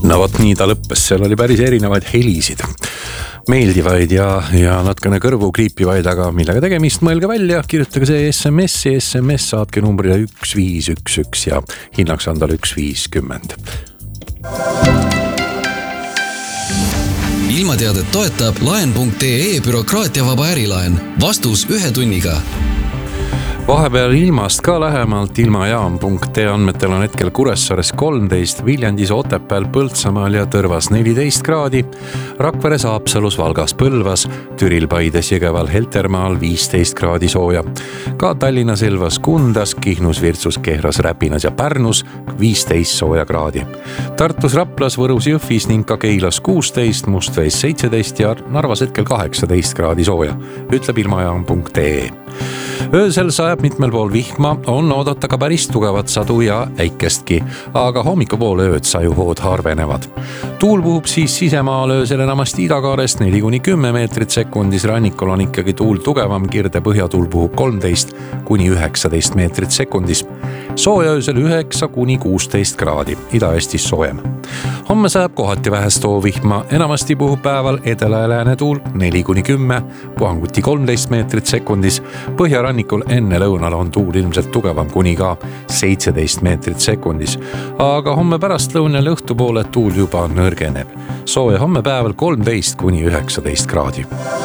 No vot nii ta lõppes, seal oli päris erinevaid helisid. Meeldivaid ja natkene kõrvu kriipivaid, aga millega tegemist, mõelge välja, kirjutage see SMS saatke numbrile 1511 ja hinnaks on tal 1.50. Ilmateadet toetab laen.ee bürokraatiavaba ärilaen. Vastus 1 tunniga. Vahepeal ilmast ka lähemalt. Ilmajaam.ee andmetel on hetkel Kuressaares 13, Viljandis, Otepääl, Põltsamaal ja Tõrvas 14 kraadi, Rakveres, Haapsalus, Valgas, Põlvas, Türil, Paides, Jõgeval, Heltermaal 15 kraadi sooja. Ka Tallinnas, Elvas, Kundas, Kihnus, Virtsus, Kehras, Räpinas ja Pärnus 15 sooja kraadi. Tartus, Raplas, Võrus, Jõhvis ning ka Keilas 16, Mustvees 17 ja Narvas hetkel 18 kraadi sooja, ütleb ilmajaam.ee. Öösel sajab mitmel pool vihma, on oodata ka päris tugevat sadu ja äikestki, aga hommikupoole ööd sajuhood harvenevad. Tuul puhub siis sisemaal öösel enamasti idakaarest 4-10 meetrit sekundis, rannikul on ikkagi tuul tugevam, kirde põhjatuul puhub 13-19 meetrit sekundis. Sooja öösel 9-16 kraadi, Ida-Eestis soojem. Homme sajab kohati vähest vihma, enamasti puhub päeval edela- ja lääne tuul 4-10, puhanguti 13 meetrit sekundis, põhjarannikul enne lõunal on tuul ilmselt tugevam kuni ka 17 meetrit sekundis, aga homme pärastlõunal õhtupoole tuul juba nõrgeneb. Sooja homme päeval 13-19 kraadi.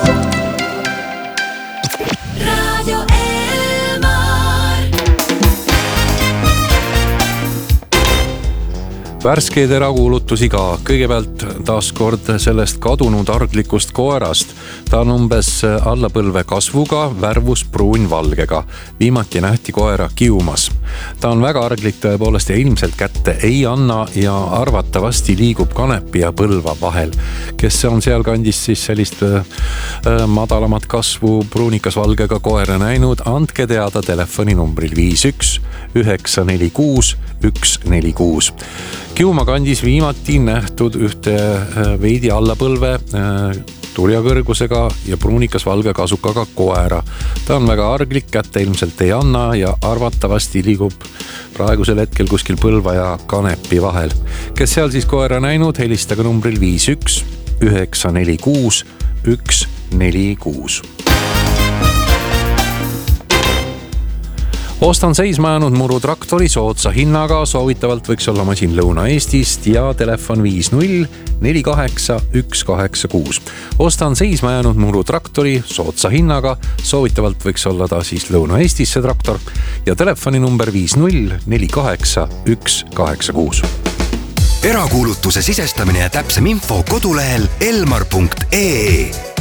Värskeid erakuulutusi ka. Kõigepealt taaskord sellest kadunud arglikust koerast. Ta on umbes allapõlve kasvuga, värvus pruun-valgega. Viimati nähti koera kiumas. Ta on väga arglik tõepoolest ja ilmselt kätte ei anna ja arvatavasti liigub kanepi ja põlva vahel. Kes on seal kandis siis sellist madalamat kasvu pruunikas valgega koera näinud, andke teada telefoninumbril 51 946 146. Kiuma kandis viimati nähtud ühte veidi allapõlve turjakõrgusega ja pruunikas valge kasukaga koera. Ta on väga arglik, kätte ilmselt ei anna ja arvatavasti liigub praegusel hetkel kuskil põlva ja kanepi vahel. Kes seal siis koera näinud, helistage numbril 51 946 146. Ostan seisma jäänud murutraktori soodsa hinnaga, soovitavalt võiks olla masin Lõuna-Eestist ja telefon 50 48 186. Ostan seisma jäänud murutraktori soodsa hinnaga, soovitavalt võiks olla ta siis Lõuna-Eestis see traktor ja telefoni number 50 48 186. Erakuulutuse sisestamine ja täpsem info kodulehel elmar.ee.